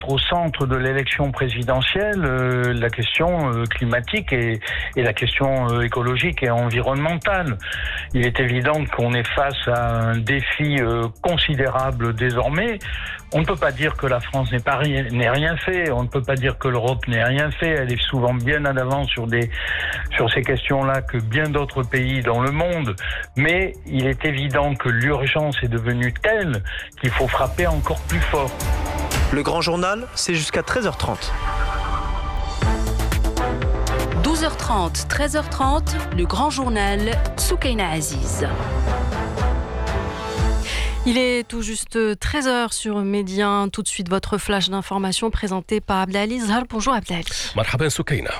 Au centre de l'élection présidentielle, la question climatique et la question écologique et environnementale. Il est évident qu'on est face à un défi considérable désormais. On ne peut pas dire que la France n'ait rien fait, on ne peut pas dire que l'Europe n'ait rien fait. Elle est souvent bien en avance sur ces questions-là que bien d'autres pays dans le monde. Mais il est évident que l'urgence est devenue telle qu'il faut frapper encore plus fort. Le grand journal, c'est jusqu'à 13h30. 12h30, 13h30, le grand journal, Soukaina Aziz. Il est tout juste 13h sur Média. Tout de suite, votre flash d'information présenté par Abdelali Zahar. Bonjour Abdelali. Marhaban Soukaina.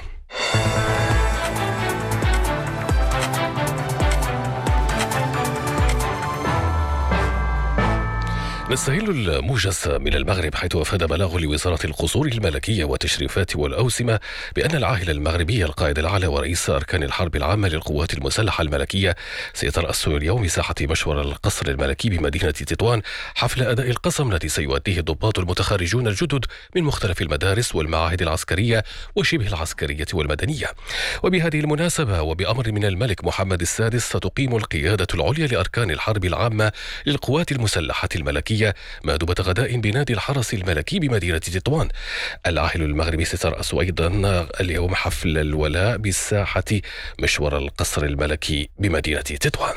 نستهل الموجز من المغرب حيث أفاد بلاغ لوزارة القصور الملكية والتشريفات والأوسمة بأن العاهل المغربي القائد الأعلى ورئيس أركان الحرب العامة للقوات المسلحة الملكية سيترأس اليوم ساحة مشور القصر الملكي بمدينة تطوان حفل أداء القسم الذي سيؤديه الضباط المتخرجون الجدد من مختلف المدارس والمعاهد العسكرية وشبه العسكرية والمدنية. وبهذه المناسبة وبأمر من الملك محمد السادس ستقيم القيادة العليا لأركان الحرب العامة للقوات المسلحة الملكية مأدبة غداء بنادي الحرس الملكي بمدينة تطوان. العاهل المغربي سيترأس أيضا اليوم حفل الولاء بالساحة مشوار القصر الملكي بمدينة تطوان.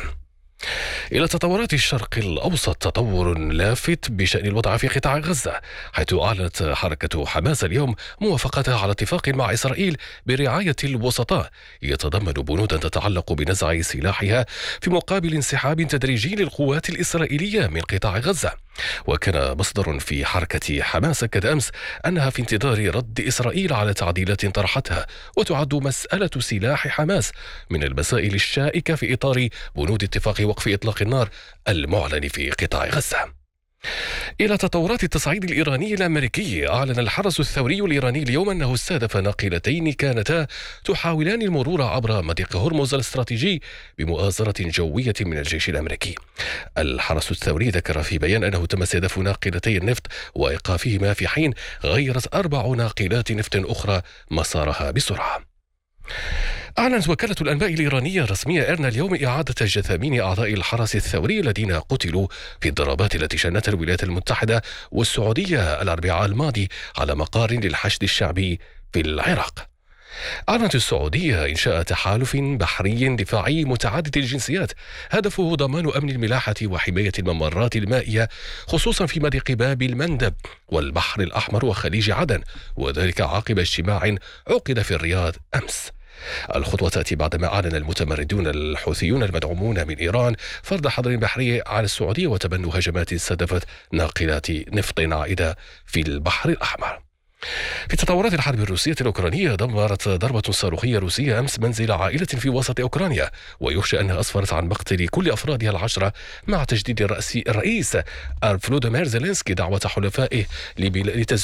إلى تطورات الشرق الأوسط، تطور لافت بشأن الوضع في قطاع غزة، حيث أعلنت حركة حماس اليوم موافقتها على اتفاق مع إسرائيل برعاية الوسطاء يتضمن بنودا تتعلق بنزع سلاحها في مقابل انسحاب تدريجي للقوات الإسرائيلية من قطاع غزة. وكان مصدر في حركة حماس أكد أمس أنها في انتظار رد إسرائيل على تعديلات طرحتها، وتعد مسألة سلاح حماس من المسائل الشائكة في إطار بنود اتفاق وقف إطلاق النار المعلن في قطاع غزة. إلى تطورات التصعيد الإيراني الأمريكي، أعلن الحرس الثوري الإيراني اليوم أنه استهدف ناقلتين كانتا تحاولان المرور عبر مضيق هرمز الاستراتيجي بمؤازرة جوية من الجيش الأمريكي. الحرس الثوري ذكر في بيان أنه تم استهداف ناقلتي النفط وإيقافهما في حين غيرت 4 ناقلات نفط أخرى مسارها بسرعة. أعلنت وكالة الأنباء الإيرانية الرسمية إيرنا اليوم إعادة جثامين أعضاء الحرس الثوري الذين قتلوا في الضربات التي شنتها الولايات المتحدة والسعودية الأربعاء الماضي على مقار للحشد الشعبي في العراق. أعلنت السعودية إنشاء تحالف بحري دفاعي متعدد الجنسيات هدفه ضمان أمن الملاحة وحماية الممرات المائية، خصوصا في مضيق باب المندب والبحر الأحمر وخليج عدن، وذلك عقب اجتماع عقد في الرياض أمس. الخطوة تأتي بعدما أعلن المتمردون الحوثيون المدعومون من إيران فرض حظر بحري على السعودية وتبنوا هجمات استهدفت ناقلات نفط عائدة في البحر الأحمر. في تطورات الحرب الروسية الأوكرانية، دمرت ضربة صاروخية روسية أمس منزل عائلة في وسط أوكرانيا، ويخشى أنها أسفرت عن مقتل كل أفرادها 10 مع تجديد الرئيس فلوديمير زيلينسكي دعوة حلفائه